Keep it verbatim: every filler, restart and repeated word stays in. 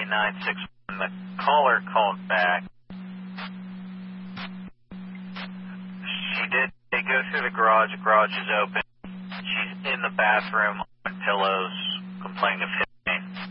nine six one. The caller called back. She did. They go through the garage. The garage is open. She's in the bathroom on pillows, complaining of